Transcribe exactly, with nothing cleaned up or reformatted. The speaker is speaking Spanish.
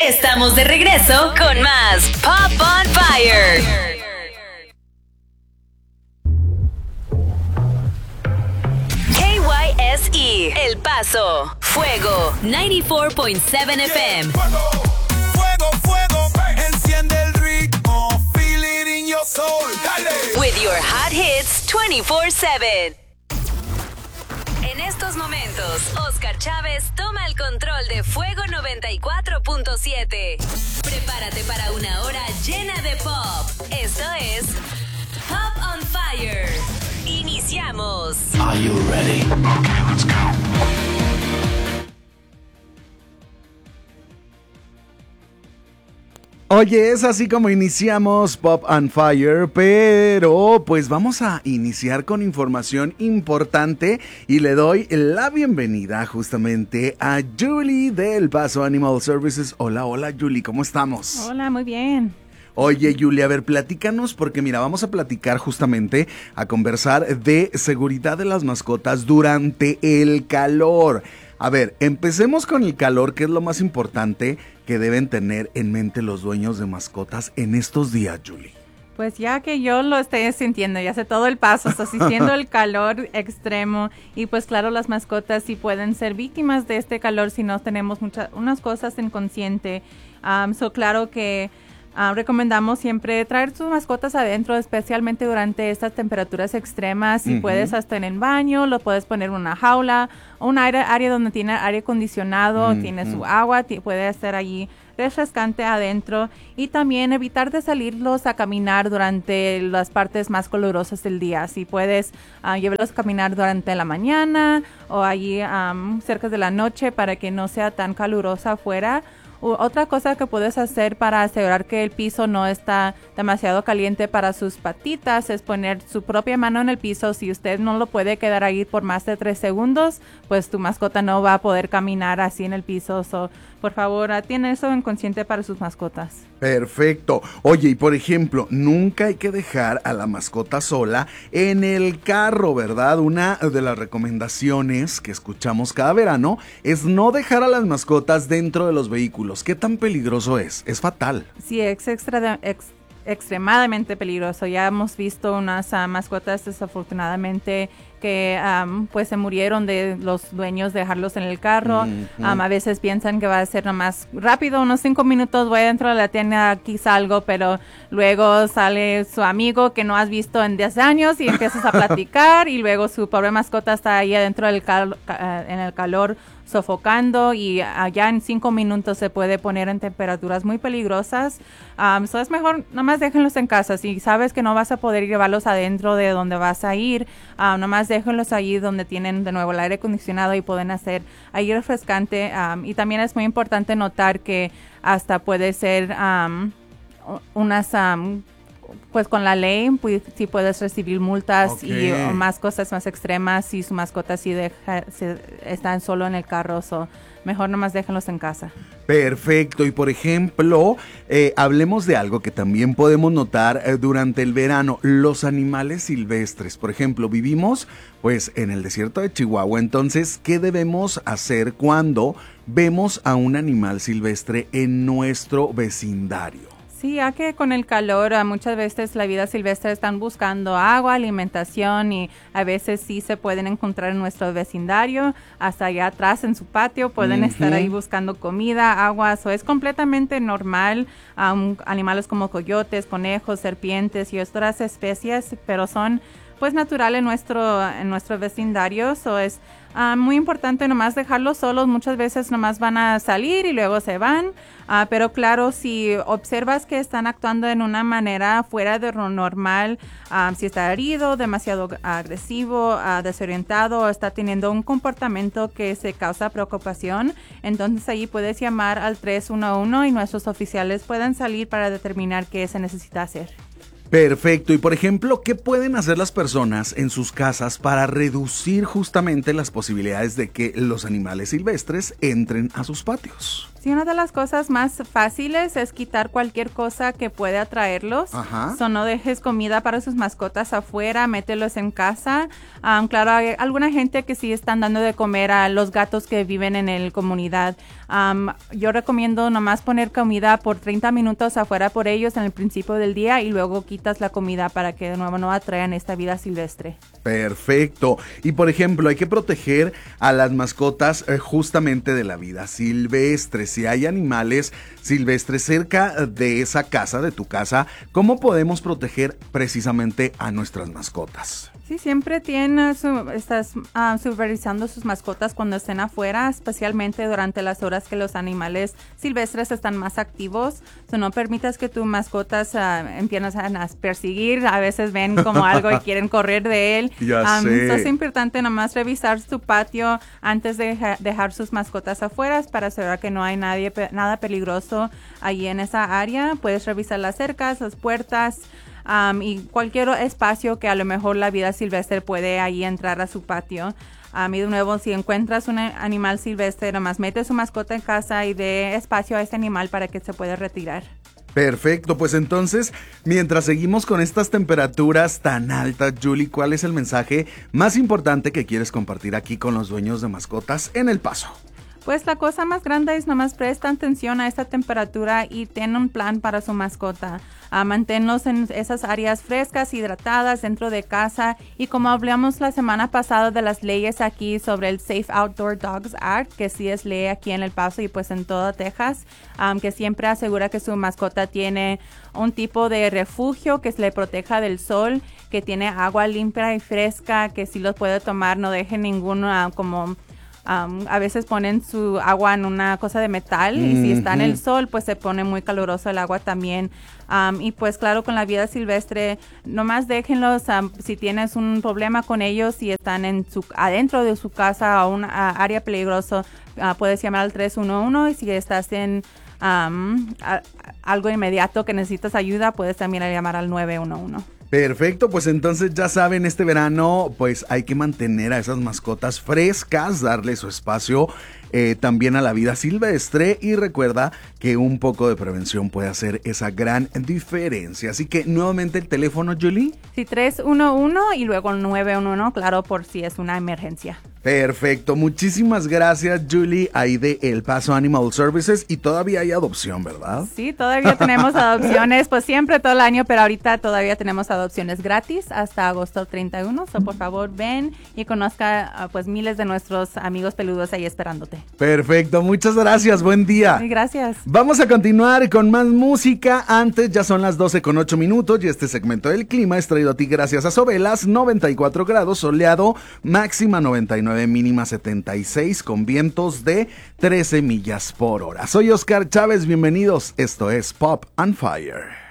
Estamos de regreso con más Pop on Fire. K Y S E, El Paso, Fuego, noventa y cuatro punto siete F M. Fuego, fuego, fuego, enciende el ritmo, feel it in your soul, dale. With your hot hits twenty-four seven. En estos momentos, Oscar Chávez toma el control de Fuego noventa y cuatro punto siete. Prepárate para una hora llena de pop. Esto es Pop on Fire. Iniciamos. Are you ready? Okay, let's go. Oye, es así como iniciamos Pop on Fire, pero pues vamos a iniciar con información importante y le doy la bienvenida justamente a Julie de El Paso Animal Services. Hola, hola Julie, ¿cómo estamos? Hola, muy bien. Oye, Julie, a ver, platícanos, porque mira, vamos a platicar justamente, a conversar de seguridad de las mascotas durante el calor. A ver, empecemos con el calor, que es lo más importante que deben tener en mente los dueños de mascotas en estos días, Julie. Pues ya que yo lo estoy sintiendo, ya sé todo el paso, está sintiendo el calor extremo y pues claro, las mascotas sí pueden ser víctimas de este calor si no tenemos muchas unas cosas inconsciente. Um, so claro que Uh, recomendamos siempre traer sus mascotas adentro, especialmente durante estas temperaturas extremas. Si uh-huh. puedes hasta en el baño, lo puedes poner en una jaula, un área, área donde tiene aire acondicionado, uh-huh. tiene su agua, t- puede estar allí refrescante adentro y también evitar de salirlos a caminar durante las partes más calurosas del día. Si puedes uh, llevarlos a caminar durante la mañana o allí um, cerca de la noche para que no sea tan calurosa afuera. Otra cosa que puedes hacer para asegurar que el piso no está demasiado caliente para sus patitas es poner su propia mano en el piso. Si usted no lo puede quedar ahí por más de tres segundos, pues tu mascota no va a poder caminar así en el piso. So, por favor, tiene eso en consciente para sus mascotas. Perfecto. Oye, y por ejemplo, nunca hay que dejar a la mascota sola en el carro, ¿verdad? Una de las recomendaciones que escuchamos cada verano es no dejar a las mascotas dentro de los vehículos. ¿Qué tan peligroso es? Es fatal. Sí, es extra, ex, extremadamente peligroso. Ya hemos visto unas uh, mascotas desafortunadamente que um, pues se murieron de los dueños de dejarlos en el carro. Mm-hmm. Um, a veces piensan que va a ser nomás rápido, unos cinco minutos, voy dentro de la tienda, aquí salgo, pero luego sale su amigo que no has visto en diez años y empiezas a platicar y luego su pobre mascota está ahí adentro del cal- uh, en el calor sofocando y allá en cinco minutos se puede poner en temperaturas muy peligrosas. Um, so es mejor, nomás déjenlos en casa. Si sabes que no vas a poder llevarlos adentro de donde vas a ir, um, nomás déjenlos allí donde tienen de nuevo el aire acondicionado y pueden hacer ahí refrescante. Um, y también es muy importante notar que hasta puede ser um, unas... Um, pues con la ley, pues, sí puedes recibir multas okay. y o más cosas más extremas si su mascota sí deja, si están solo en el carro, so mejor nomás déjenlos en casa. Perfecto, y por ejemplo, eh, hablemos de algo que también podemos notar eh, durante el verano, los animales silvestres. Por ejemplo, vivimos pues en el desierto de Chihuahua, entonces, ¿qué debemos hacer cuando vemos a un animal silvestre en nuestro vecindario? Sí, ya que con el calor muchas veces la vida silvestre están buscando agua, alimentación y a veces sí se pueden encontrar en nuestro vecindario, hasta allá atrás en su patio pueden uh-huh. estar ahí buscando comida, agua, eso es completamente normal. Um, animales como coyotes, conejos, serpientes y otras especies, pero son pues natural en nuestro en nuestro vecindario, so es uh, muy importante nomás dejarlos solos. Muchas veces nomás van a salir y luego se van, uh, pero claro, si observas que están actuando en una manera fuera de lo normal, um, si está herido, demasiado agresivo, uh, desorientado o está teniendo un comportamiento que se causa preocupación, entonces ahí puedes llamar al tres uno uno y nuestros oficiales pueden salir para determinar qué se necesita hacer. Perfecto, y por ejemplo, ¿qué pueden hacer las personas en sus casas para reducir justamente las posibilidades de que los animales silvestres entren a sus patios? Sí, una de las cosas más fáciles es quitar cualquier cosa que puede atraerlos. Ajá. So, no dejes comida para sus mascotas afuera, mételos en casa. Um, claro, hay alguna gente que sí están dando de comer a los gatos que viven en la comunidad. Um, yo recomiendo nomás poner comida por treinta minutos afuera por ellos en el principio del día y luego quitas la comida para que de nuevo no atraigan esta vida silvestre. Perfecto. Y por ejemplo, hay que proteger a las mascotas eh, justamente de la vida silvestre. Si hay animales silvestres cerca de esa casa, de tu casa, ¿cómo podemos proteger precisamente a nuestras mascotas? Sí, siempre tienen, su, estás uh, supervisando sus mascotas cuando estén afuera, especialmente durante las horas que los animales silvestres están más activos. So, no permitas que tus mascotas uh, empiecen a perseguir. A veces ven como algo y quieren correr de él. Ya um, sé. So es importante nomás revisar tu patio antes de deja, dejar sus mascotas afuera para asegurar que no hay nadie, nada peligroso allí en esa área. Puedes revisar las cercas, las puertas. Um, y cualquier espacio que a lo mejor la vida silvestre puede ahí entrar a su patio. Um, y de nuevo, si encuentras un animal silvestre, nomás mete su mascota en casa y dé espacio a ese animal para que se pueda retirar. Perfecto, pues entonces, mientras seguimos con estas temperaturas tan altas, Julie, ¿cuál es el mensaje más importante que quieres compartir aquí con los dueños de mascotas en El Paso? Pues la cosa más grande es nomás presta atención a esta temperatura y ten un plan para su mascota. Uh, manténlos en esas áreas frescas, hidratadas dentro de casa. Y como hablamos la semana pasada de las leyes aquí sobre el Safe Outdoor Dogs Act, que sí es ley aquí en El Paso y pues en toda Texas, um, que siempre asegura que su mascota tiene un tipo de refugio que se le proteja del sol, que tiene agua limpia y fresca, que sí los puede tomar, no deje ninguna uh, como... Um, a veces ponen su agua en una cosa de metal y si está en el sol pues se pone muy caluroso el agua también. Um, y pues claro, con la vida silvestre nomás déjenlos. Um, si tienes un problema con ellos, si están en su, adentro de su casa o una uh, área peligrosa, uh, puedes llamar al tres uno uno y si estás en um, a, algo inmediato que necesitas ayuda, puedes también llamar al nueve uno uno. Perfecto, pues entonces ya saben, este verano pues hay que mantener a esas mascotas frescas, darle su espacio eh, también a la vida silvestre y recuerda que un poco de prevención puede hacer esa gran diferencia. Así que nuevamente el teléfono, Julie. Sí, tres uno uno y luego el nueve uno uno, claro, por si es una emergencia. Perfecto, muchísimas gracias, Julie, ahí de El Paso Animal Services. Y todavía hay adopción, ¿verdad? Sí, todavía tenemos adopciones, pues siempre todo el año, pero ahorita todavía tenemos adopciones gratis hasta agosto treinta y uno. So, por favor, ven y conozca pues miles de nuestros amigos peludos ahí esperándote. Perfecto, muchas gracias, buen día. Sí, gracias. Vamos a continuar con más música. Antes ya son las doce con ocho minutos y este segmento del clima es traído a ti gracias a Sobelas, noventa y cuatro grados, soleado, máxima noventa y nueve, mínima setenta y seis, con vientos de trece millas por hora. Soy Oscar Chávez, bienvenidos, esto es Pop on Fire.